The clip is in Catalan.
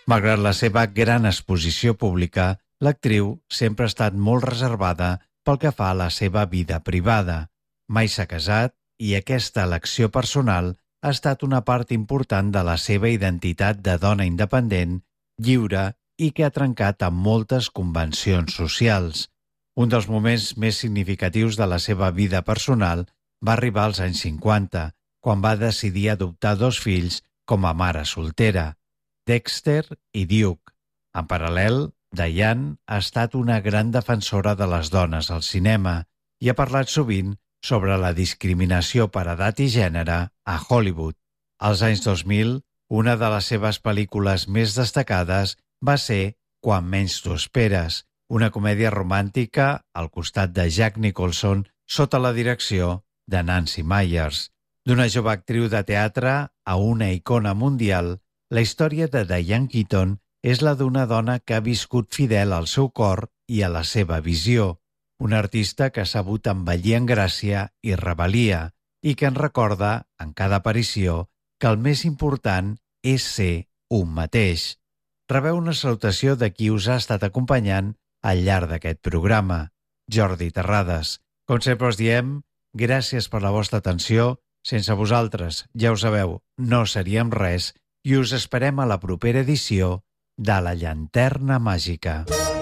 Malgrat la seva gran exposició pública, l'actriu sempre ha estat molt reservada pel que fa a la seva vida privada. Mai s'ha casat i aquesta elecció personal ha estat una part important de la seva identitat de dona independent, lliure i que ha trencat amb moltes convencions socials. Un dels moments més significatius de la seva vida personal va arribar als anys 50, quan va decidir adoptar 2 fills com a mare soltera, Dexter i Duke. En paral·lel, Diane ha estat una gran defensora de les dones al cinema i ha parlat sovint sobre la discriminació per edat i gènere a Hollywood. Als anys 2000, una de les seves pel·lícules més destacades va ser Quan menys t'ho esperes, una comèdia romàntica al costat de Jack Nicholson sota la direcció de Nancy Meyers. D'una jove actriu de teatre a una icona mundial, la història de Diane Keaton és la d'una dona que ha viscut fidel al seu cor i a la seva visió, una artista que ha sabut envellir en gràcia i rebel·lia i que ens recorda, en cada aparició, que el més important és ser un mateix. Rebeu una salutació de qui us ha estat acompanyant al llarg d'aquest programa, Jordi Terrades. Com sempre us diem, gràcies per la vostra atenció. Sense vosaltres, ja ho sabeu, no seríem res i us esperem a la propera edició de La Llanterna Màgica.